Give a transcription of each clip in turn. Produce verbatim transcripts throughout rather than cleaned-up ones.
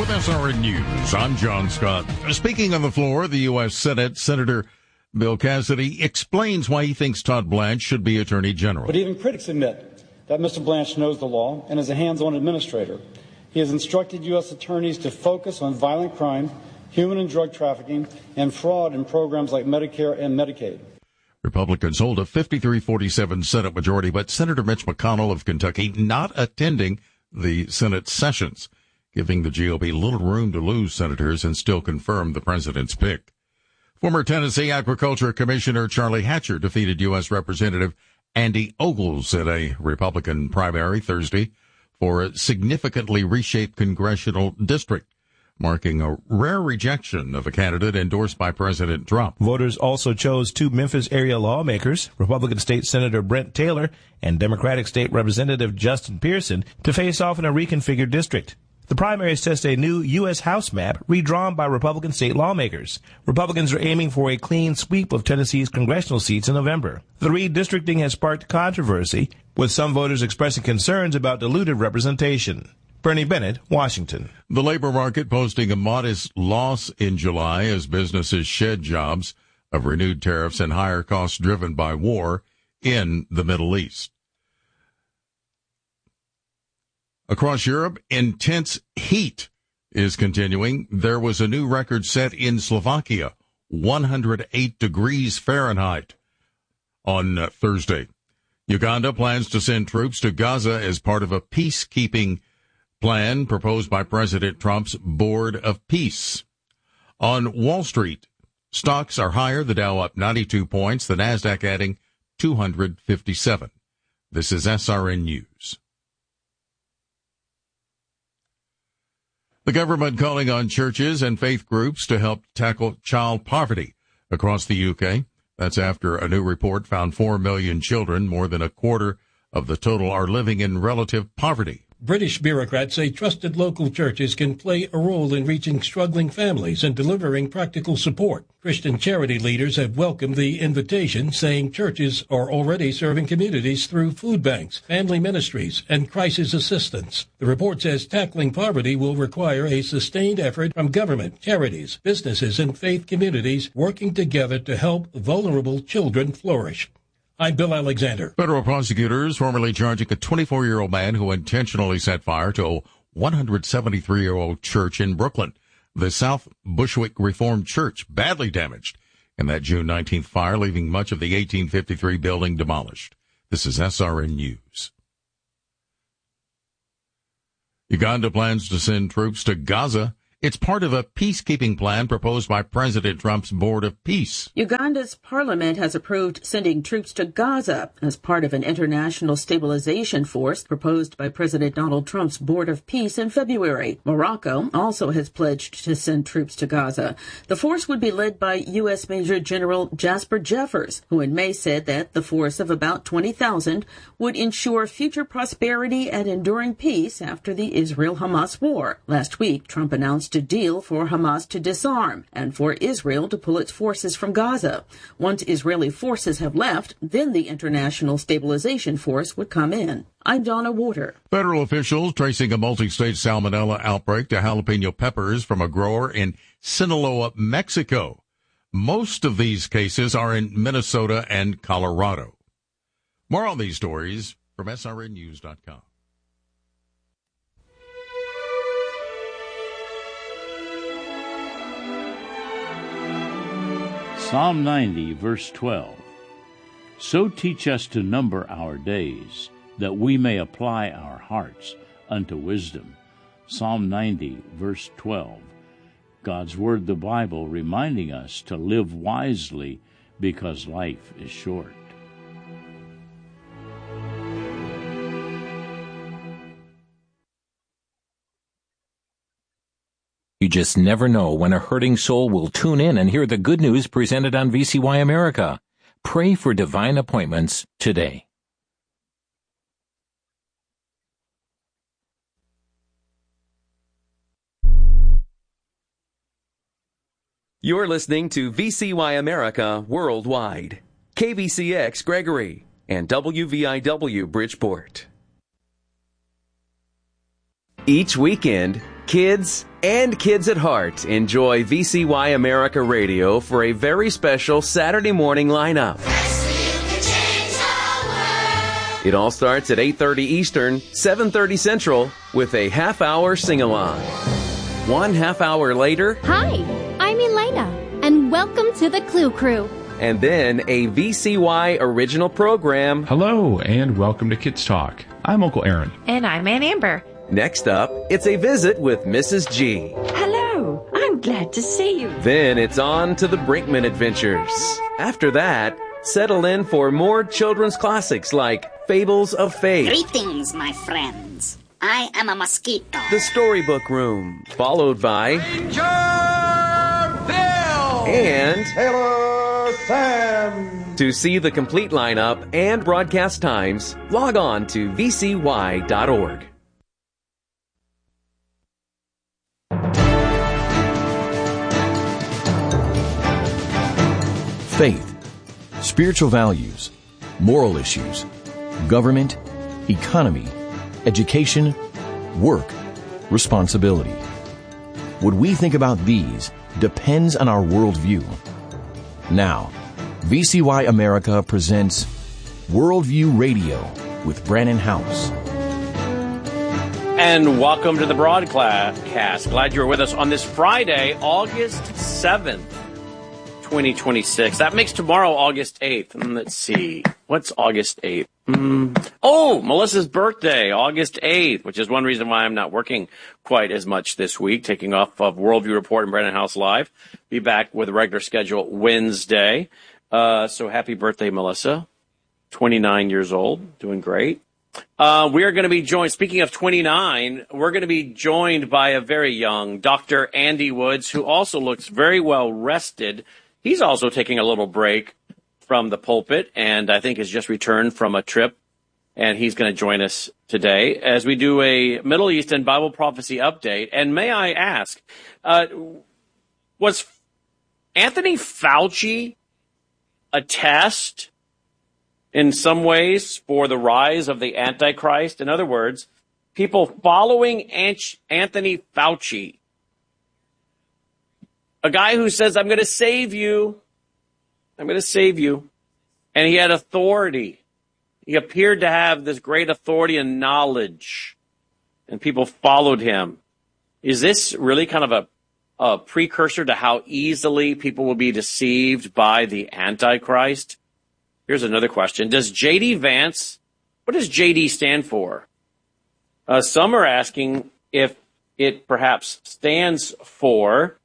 with S R N News, I'm John Scott. Speaking on the floor of the U S Senate, Senator Bill Cassidy explains why he thinks Todd Blanche should be Attorney General. But even critics admit that Mister Blanche knows the law and is a hands-on administrator. He has instructed U S attorneys to focus on violent crime, human and drug trafficking, and fraud in programs like Medicare and Medicaid. Republicans hold a fifty-three forty-seven Senate majority, but Senator Mitch McConnell of Kentucky not attending the Senate sessions, giving the G O P little room to lose senators and still confirm the president's pick. Former Tennessee Agriculture Commissioner Charlie Hatcher defeated U S Representative Andy Ogles in a Republican primary Thursday for a significantly reshaped congressional district, marking a rare rejection of a candidate endorsed by President Trump. Voters also chose two Memphis area lawmakers, Republican State Senator Brent Taylor and Democratic State Representative Justin Pearson, to face off in a reconfigured district. The primaries test a new U S House map redrawn by Republican state lawmakers. Republicans are aiming for a clean sweep of Tennessee's congressional seats in November. The redistricting has sparked controversy, with some voters expressing concerns about diluted representation. Bernie Bennett, Washington. The labor market posting a modest loss in July as businesses shed jobs of renewed tariffs and higher costs driven by war in the Middle East. Across Europe, intense heat is continuing. There was a new record set in Slovakia, one hundred eight degrees Fahrenheit on uh, Thursday. Uganda plans to send troops to Gaza as part of a peacekeeping plan proposed by President Trump's Board of Peace. On Wall Street, stocks are higher, the Dow up ninety-two points, the Nasdaq adding two hundred fifty-seven. This is S R N News. The government calling on churches and faith groups to help tackle child poverty across the U K. That's after a new report found four million children, more than a quarter of the total, are living in relative poverty. British bureaucrats say trusted local churches can play a role in reaching struggling families and delivering practical support. Christian charity leaders have welcomed the invitation, saying churches are already serving communities through food banks, family ministries, and crisis assistance. The report says tackling poverty will require a sustained effort from government, charities, businesses, and faith communities working together to help vulnerable children flourish. I'm Bill Alexander. Federal prosecutors formally charging a twenty-four-year-old man who intentionally set fire to a one hundred seventy-three-year-old church in Brooklyn. The South Bushwick Reformed Church badly damaged in that June nineteenth fire, leaving much of the eighteen fifty-three building demolished. This is S R N News. Uganda plans to send troops to Gaza. It's part of a peacekeeping plan proposed by President Trump's Board of Peace. Uganda's parliament has approved sending troops to Gaza as part of an international stabilization force proposed by President Donald Trump's Board of Peace in February. Morocco also has pledged to send troops to Gaza. The force would be led by U S Major General Jasper Jeffers, who in May said that the force of about twenty thousand would ensure future prosperity and enduring peace after the Israel-Hamas war. Last week, Trump announced a deal for Hamas to disarm and for Israel to pull its forces from Gaza. Once Israeli forces have left, then the International Stabilization Force would come in. I'm Donna Water. Federal officials tracing a multi-state salmonella outbreak to jalapeno peppers from a grower in Sinaloa, Mexico. Most of these cases are in Minnesota and Colorado. More on these stories from S R N news dot com. Psalm ninety, verse twelve. So teach us to number our days, that we may apply our hearts unto wisdom. Psalm ninety, verse twelve. God's Word, the Bible, reminding us to live wisely because life is short. You just never know when a hurting soul will tune in and hear the good news presented on V C Y America. Pray for divine appointments today. You're listening to V C Y America Worldwide, K V C X Gregory, and W V I W Bridgeport. Each weekend, Kids and kids at heart, enjoy V C Y America Radio for a very special Saturday morning lineup. It all starts at eight thirty Eastern, seven thirty Central, with a half-hour sing-along. One half hour later... Hi, I'm Elena, and welcome to the Clue Crew. And then a V C Y original program. Hello, and welcome to Kids Talk. I'm Uncle Aaron. And I'm Aunt Amber. Next up, it's a visit with Missus G. Hello, I'm glad to see you. Then it's on to the Brinkman Adventures. After that, settle in for more children's classics like Fables of Faith. Greetings, my friends. I am a mosquito. The Storybook Room, followed by Ranger Bill and Taylor Sam. To see the complete lineup and broadcast times, log on to V C Y dot org. Faith, spiritual values, moral issues, government, economy, education, work, responsibility. What we think about these depends on our worldview. Now, V C Y America presents Worldview Radio with Brannon House. And welcome to the broadcast. Glad you're with us on this Friday, August seventh. twenty twenty-six. That makes tomorrow August eighth. Let's see. What's August eighth? Mm. Oh, Melissa's birthday, August eighth, which is one reason why I'm not working quite as much this week, taking off of Worldview Report and Brannon House Live. Be back with a regular schedule Wednesday. Uh, so happy birthday, Melissa. twenty-nine years old. Doing great. Uh, we are going to be joined, speaking of twenty-nine, we're going to be joined by a very young Doctor Andy Woods, who also looks very well rested. He's also taking a little break from the pulpit, and I think has just returned from a trip, and he's going to join us today as we do a Middle East and Bible prophecy update. And may I ask, uh, was Anthony Fauci a test in some ways for the rise of the Antichrist? In other words, people following Anthony Fauci, a guy who says, I'm going to save you. I'm going to save you. And he had authority. He appeared to have this great authority and knowledge. And people followed him. Is this really kind of a, a precursor to how easily people will be deceived by the Antichrist? Here's another question. Does J D Vance, what does J D stand for? Uh, some are asking if it perhaps stands for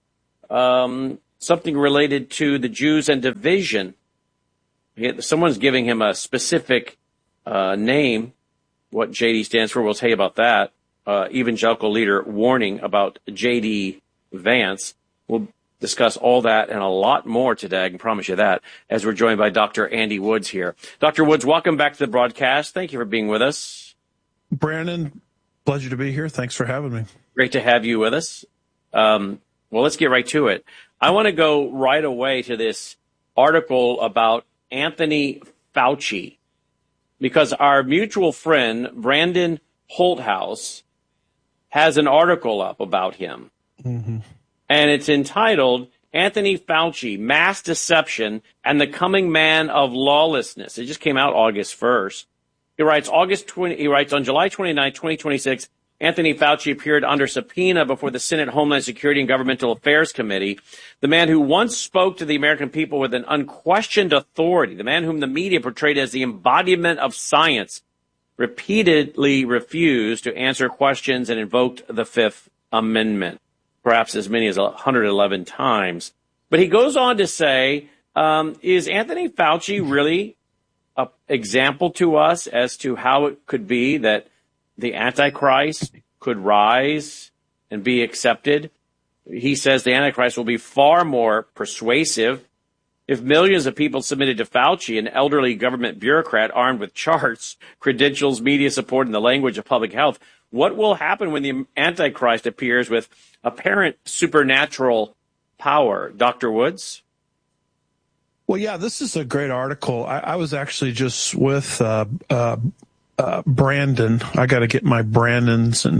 Um, something related to the Jews and division. Someone's giving him a specific uh, name. What J D stands for, we'll tell you about that. Uh, evangelical leader warning about J D Vance. We'll discuss all that and a lot more today, I can promise you that, as we're joined by Doctor Andy Woods here. Doctor Woods, welcome back to the broadcast. Thank you for being with us. Brannon, pleasure to be here. Thanks for having me. Great to have you with us. Um, Well, let's get right to it. I want to go right away to this article about Anthony Fauci, because our mutual friend, Brandon Holthouse, has an article up about him. Mm-hmm. And it's entitled, Anthony Fauci, Mass Deception and the Coming Man of Lawlessness. It just came out August first. He writes, August twenty, he writes, on July twenty-ninth, twenty twenty-six, Anthony Fauci appeared under subpoena before the Senate Homeland Security and Governmental Affairs Committee. The man who once spoke to the American people with an unquestioned authority, the man whom the media portrayed as the embodiment of science, repeatedly refused to answer questions and invoked the Fifth Amendment, perhaps as many as one hundred eleven times. But he goes on to say, um, is Anthony Fauci really an example to us as to how it could be that the Antichrist could rise and be accepted? He says the Antichrist will be far more persuasive if millions of people submitted to Fauci, an elderly government bureaucrat armed with charts, credentials, media support, and the language of public health. What will happen when the Antichrist appears with apparent supernatural power? Doctor Woods? Well, yeah, this is a great article. I, I was actually just with uh, uh, uh, Brandon. I got to get my Brandons and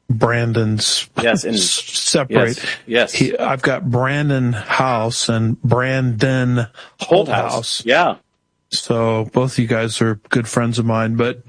Brandon's yes, and, separate. Yes, yes. He, I've got Brandon House and Brandon Holthouse. Yeah. So both of you guys are good friends of mine, but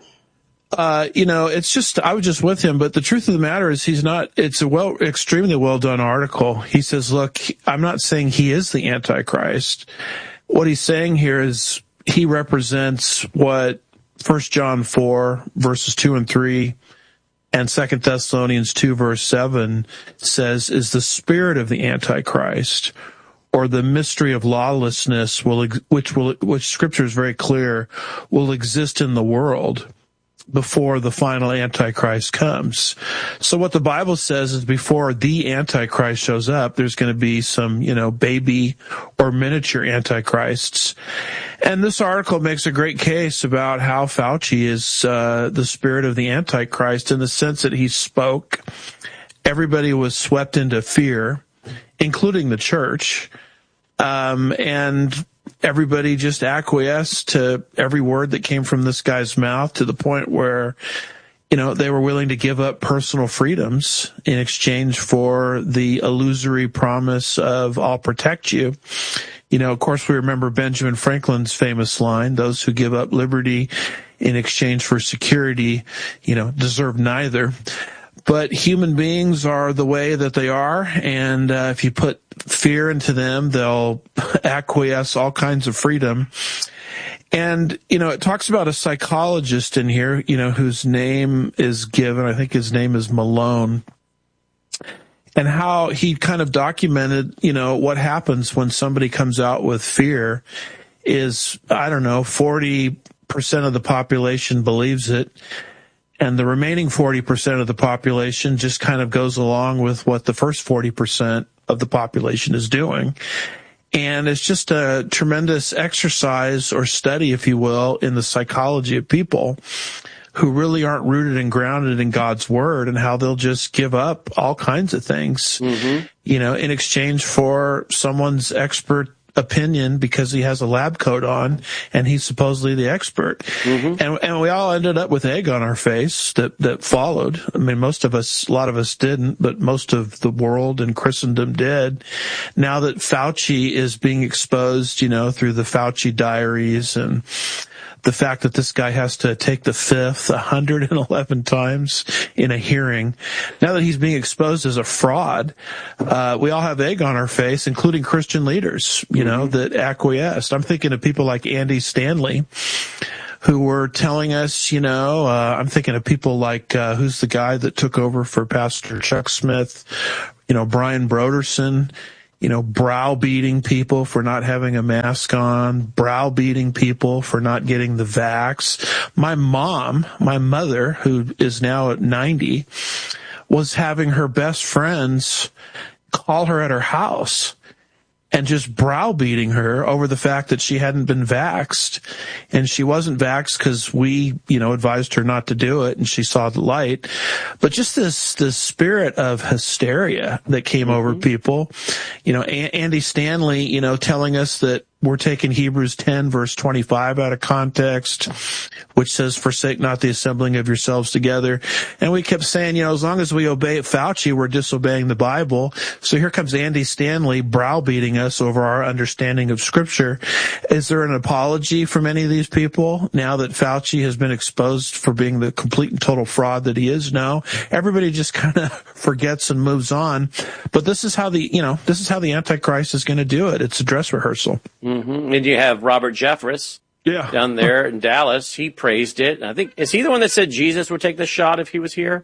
uh, you know, it's just I was just with him. But the truth of the matter is, he's not. It's a well, extremely well done article. He says, "Look, I'm not saying he is the Antichrist. What he's saying here is he represents what First John four verses two and three." And Second Thessalonians two verse seven says is the spirit of the Antichrist, or the mystery of lawlessness, will which will which Scripture is very clear will exist in the world before the final Antichrist comes. So what the Bible says is before the Antichrist shows up, there's going to be some, you know, baby or miniature Antichrists. And this article makes a great case about how Fauci is uh, the spirit of the Antichrist in the sense that he spoke. Everybody was swept into fear, including the church. Um, and everybody just acquiesced to every word that came from this guy's mouth, to the point where, you know, they were willing to give up personal freedoms in exchange for the illusory promise of "I'll protect you." You know, of course, we remember Benjamin Franklin's famous line, "Those who give up liberty in exchange for security, you know, deserve neither." But human beings are the way that they are, and uh, if you put fear into them, they'll acquiesce all kinds of freedom. And, you know, it talks about a psychologist in here, you know, whose name is given, I think his name is Malone, and how he kind of documented, you know, what happens when somebody comes out with fear is, I don't know, forty percent of the population believes it. And the remaining forty percent of the population just kind of goes along with what the first forty percent of the population is doing. And it's just a tremendous exercise or study, if you will, in the psychology of people who really aren't rooted and grounded in God's word, and how they'll just give up all kinds of things, mm-hmm. you know, in exchange for someone's expert opinion because he has a lab coat on and he's supposedly the expert. Mm-hmm. And and we all ended up with egg on our face that, that followed. I mean, most of us, a lot of us didn't, but most of the world and Christendom did. Now that Fauci is being exposed, you know, through the Fauci diaries, and the fact that this guy has to take the fifth one hundred eleven times in a hearing, now that he's being exposed as a fraud, uh, we all have egg on our face, including Christian leaders, you know, mm-hmm. that acquiesced. I'm thinking of people like Andy Stanley, who were telling us, you know, uh, I'm thinking of people like, uh, who's the guy that took over for Pastor Chuck Smith, you know, Brian Broderson, you know, browbeating people for not having a mask on, browbeating people for not getting the vax. My mom, my mother, who is now at ninety, was having her best friends call her at her house and just browbeating her over the fact that she hadn't been vaxxed. And she wasn't vaxxed because we, you know, advised her not to do it, and she saw the light. But just this, this spirit of hysteria that came mm-hmm. over people. You know, a- Andy Stanley, you know, telling us that we're taking Hebrews ten verse twenty-five out of context, which says, "Forsake not the assembling of yourselves together." And we kept saying, you know, as long as we obey Fauci, we're disobeying the Bible. So here comes Andy Stanley browbeating us over our understanding of Scripture. Is there an apology from any of these people now that Fauci has been exposed for being the complete and total fraud that he is? No. Everybody just kind of forgets and moves on. But this is how the, you know, this is how the Antichrist is going to do it. It's a dress rehearsal. Mm-hmm. And you have Robert Jeffress yeah. down there in Dallas. He praised it. I think, is he the one that said Jesus would take the shot if he was here?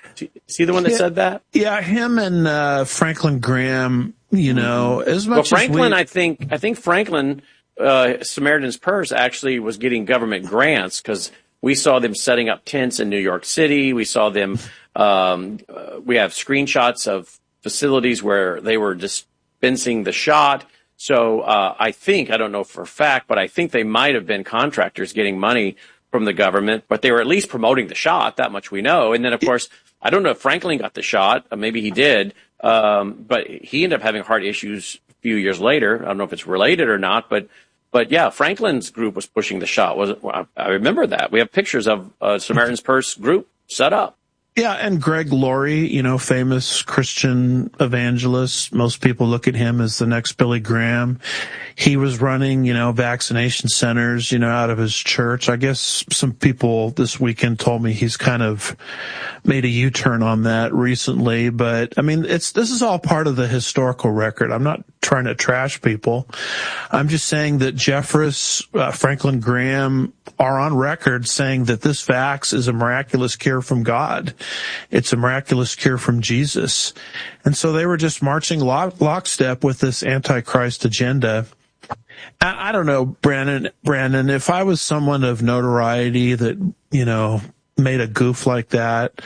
Is he the one that yeah, said that? Yeah, him and uh, Franklin Graham, you know, as much well, Franklin, as we... I think, I think Franklin, uh, Samaritan's Purse actually was getting government grants because we saw them setting up tents in New York City. We saw them, um, uh, we have screenshots of facilities where they were dispensing the shot. So uh, I think, I don't know for a fact, but I think they might have been contractors getting money from the government, but they were at least promoting the shot. That much we know. And then, of course, I don't know if Franklin got the shot. Maybe he did. Um, but he ended up having heart issues a few years later. I don't know if it's related or not, but but yeah, Franklin's group was pushing the shot. Was it? I remember that. We have pictures of uh, Samaritan's Purse group set up. Yeah, and Greg Laurie, you know, famous Christian evangelist. Most people look at him as the next Billy Graham. He was running, you know, vaccination centers, you know, out of his church. I guess some people this weekend told me he's kind of made a U-turn on that recently. But, I mean, it's this is all part of the historical record. I'm not trying to trash people. I'm just saying that Jeffress, uh, Franklin Graham are on record saying that this vax is a miraculous cure from God. It's a miraculous cure from Jesus. And so they were just marching lock, lockstep with this Antichrist agenda. I, I don't know, Brandon, Brandon, if I was someone of notoriety that, you know, made a goof like that,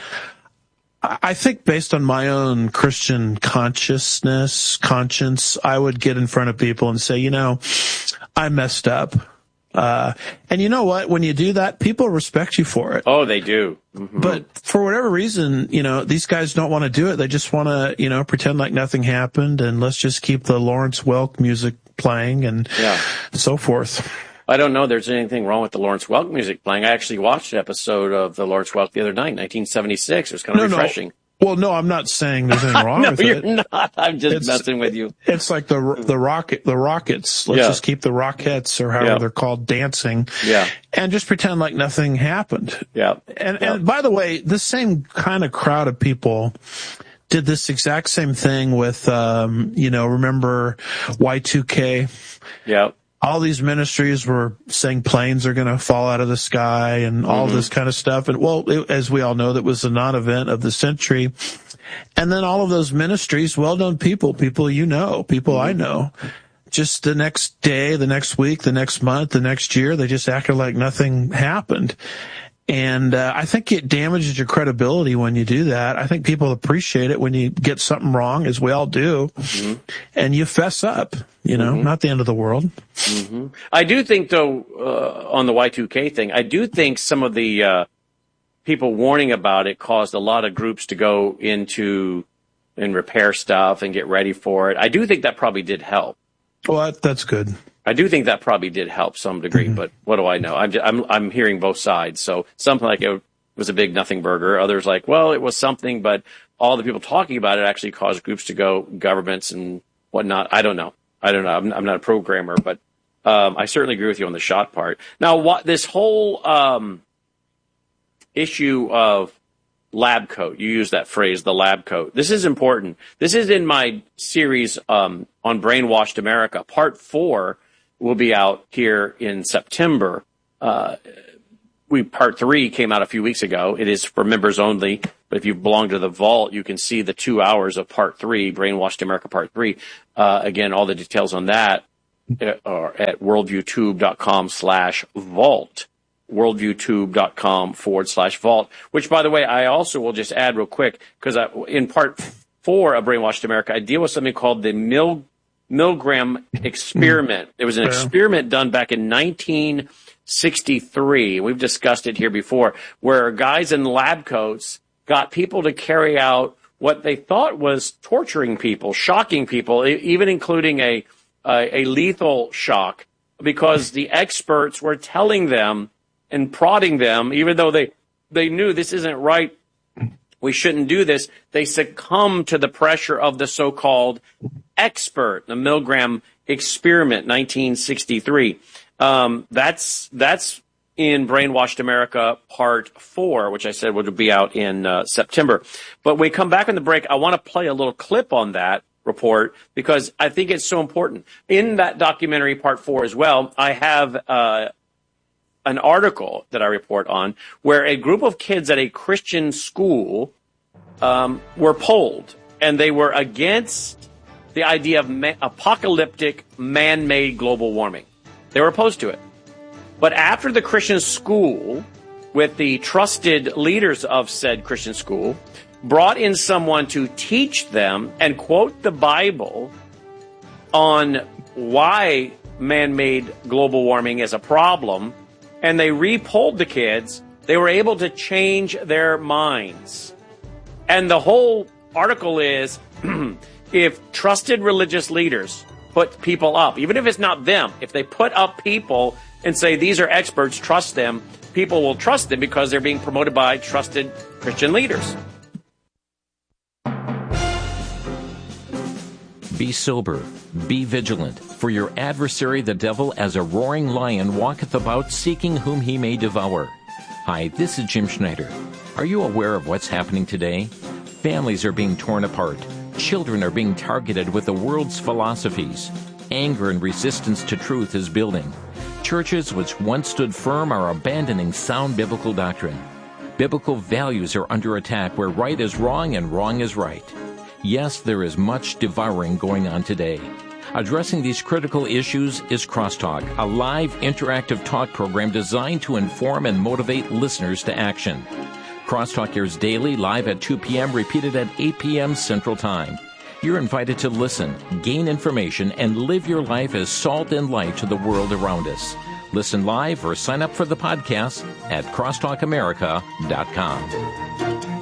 I, I think based on my own Christian consciousness, conscience, I would get in front of people and say, you know, I messed up. Uh, and you know what? When you do that, people respect you for it. Oh, they do. Mm-hmm. But for whatever reason, you know, these guys don't want to do it. They just want to, you know, pretend like nothing happened and let's just keep the Lawrence Welk music playing and yeah. so forth. I don't know there's anything wrong with the Lawrence Welk music playing. I actually watched an episode of the Lawrence Welk the other night, nineteen seventy-six. It was kind of no, refreshing. No. Well, no, I'm not saying there's anything wrong no, with you're it. not. I'm just it's, messing with you. It's like the the rocket, the Rockets. Let's yeah. just keep the Rockettes or however yeah. they're called dancing. Yeah. And just pretend like nothing happened. Yeah. And yeah. and by the way, this same kind of crowd of people did this exact same thing with, um, you know, remember Y two K? Yeah. All these ministries were saying planes are going to fall out of the sky and all mm-hmm. this kind of stuff. And well, it, as we all know, that was a non-event of the century. And then all of those ministries, well-known people, people you know, people mm-hmm. I know, just the next day, the next week, the next month, the next year, they just acted like nothing happened. And uh, I think it damages your credibility when you do that. I think people appreciate it when you get something wrong, as we all do, mm-hmm. and you fess up, you know, mm-hmm. not the end of the world. Mm-hmm. I do think, though, uh, on the Y two K thing, I do think some of the uh, people warning about it caused a lot of groups to go into and repair stuff and get ready for it. I do think that probably did help. Well, that, that's good. I do think that probably did help some degree, mm-hmm. but what do I know? I'm, just, I'm I'm hearing both sides. So something like it was a big nothing burger. Others like, well, it was something, but all the people talking about it actually caused groups to go, governments and whatnot. I don't know. I don't know. I'm, I'm not a programmer, but um, I certainly agree with you on the shot part. Now, what this whole um, issue of lab coat, you use that phrase, the lab coat. This is important. This is in my series um, on Brainwashed America. Part four will be out here in September. Uh, we part three came out a few weeks ago. It is for members only, but if you belong to the vault, you can see the two hours of part three, Brainwashed America part three. Uh, again, all the details on that are at worldviewtube.com slash vault. worldviewtube.com forward slash vault, which, by the way, I also will just add real quick, because in part four of Brainwashed America, I deal with something called the Mil- Milgram experiment. It was an experiment done back in nineteen sixty-three. We've discussed it here before, where guys in lab coats got people to carry out what they thought was torturing people, shocking people, even including a, a, a lethal shock, because the experts were telling them and prodding them, even though they, they knew this isn't right, we shouldn't do this, they succumbed to the pressure of the so-called expert, the Milgram experiment, nineteen sixty-three. Um, that's that's in Brainwashed America Part four, which I said would be out in uh, September. But when we come back on the break, I want to play a little clip on that report, because I think it's so important. In that documentary, Part four as well, I have uh, an article that I report on where a group of kids at a Christian school um, were polled, and they were against the idea of ma- apocalyptic man-made global warming. They were opposed to it. But after the Christian school, with the trusted leaders of said Christian school, brought in someone to teach them and quote the Bible on why man-made global warming is a problem, and they re-polled the kids, they were able to change their minds. And the whole article is, if trusted religious leaders put people up, even if it's not them, if they put up people and say, these are experts, trust them, people will trust them because they're being promoted by trusted Christian leaders. Be sober, be vigilant, for your adversary the devil as a roaring lion walketh about seeking whom he may devour. Hi, this is Jim Schneider. Are you aware of what's happening today? Families are being torn apart. Children are being targeted with the world's philosophies. Anger and resistance to truth is building. Churches which once stood firm are abandoning sound biblical doctrine. Biblical values are under attack where right is wrong and wrong is right. Yes, there is much devouring going on today. Addressing these critical issues is Crosstalk, a live interactive talk program designed to inform and motivate listeners to action. Crosstalk airs daily, live at two p.m., repeated at eight p.m. Central Time. You're invited to listen, gain information, and live your life as salt and light to the world around us. Listen live or sign up for the podcast at crosstalk america dot com.